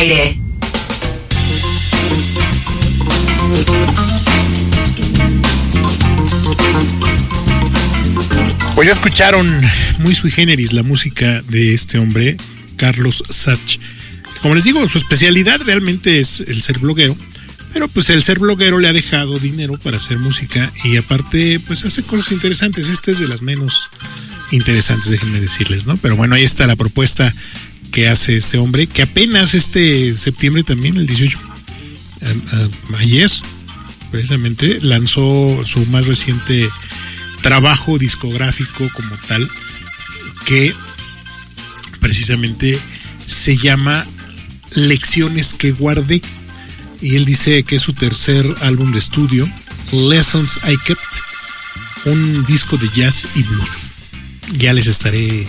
aire. Pues ya escucharon muy sui generis la música de este hombre, Carlos Sach. Como les digo, su especialidad realmente es el ser bloguero, pero pues el ser bloguero le ha dejado dinero para hacer música y aparte pues hace cosas interesantes. Esta es de las menos interesantes, déjenme decirles, ¿no? Pero bueno, ahí está la propuesta que hace este hombre, que apenas este septiembre también, el 18, ayer precisamente, lanzó su más reciente trabajo discográfico como tal, que precisamente se llama Lecciones que guardé, y él dice que es su tercer álbum de estudio, Lessons I Kept, un disco de jazz y blues. Ya les estaré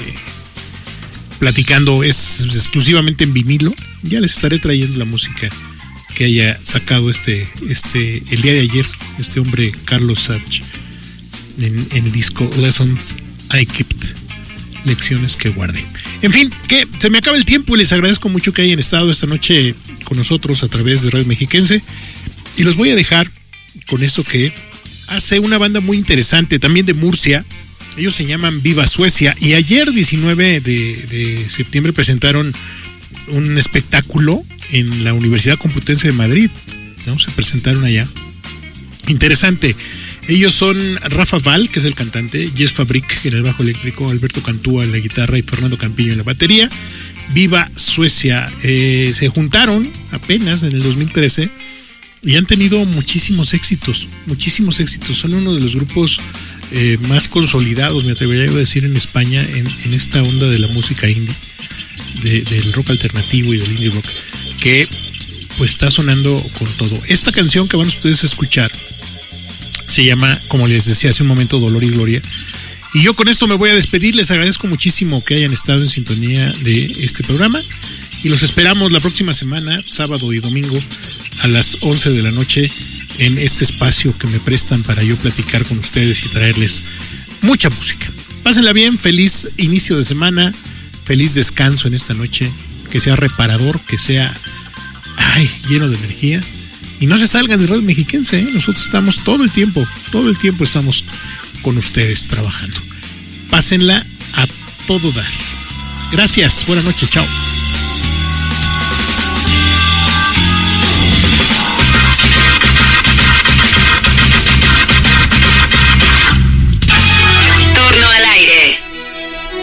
platicando, es exclusivamente en vinilo, ya les estaré trayendo la música que haya sacado el día de ayer este hombre Carlos Sach en el disco Lessons I Kept, Lecciones que guardé. En fin, que se me acaba el tiempo y les agradezco mucho que hayan estado esta noche con nosotros a través de Radio Mexiquense, y los voy a dejar con esto que hace una banda muy interesante también de Murcia. Ellos se llaman Viva Suecia, y ayer 19 de septiembre presentaron un espectáculo en la Universidad Complutense de Madrid, ¿no? Se presentaron allá. Interesante. Ellos son Rafa Val, que es el cantante, Jess Fabric en el bajo eléctrico, Alberto Cantúa en la guitarra y Fernando Campillo en la batería. Viva Suecia. Se juntaron apenas en el 2013 y han tenido muchísimos éxitos. Son uno de los grupos más consolidados, me atrevería a decir, en España en esta onda de la música indie, del rock alternativo y del indie rock, que pues está sonando con todo. Esta canción que van ustedes a escuchar se llama, como les decía hace un momento, Dolor y Gloria. Y yo con esto me voy a despedir. Les agradezco muchísimo que hayan estado en sintonía de este programa y los esperamos la próxima semana, sábado y domingo a las 11 de la noche, en este espacio que me prestan para yo platicar con ustedes y traerles mucha música. Pásenla bien, feliz inicio de semana, feliz descanso en esta noche, que sea reparador, que sea lleno de energía, y no se salgan de Radio Mexiquense, ¿eh? Nosotros estamos todo el tiempo estamos con ustedes trabajando. Pásenla a todo dar. Gracias, buenas noches, chao.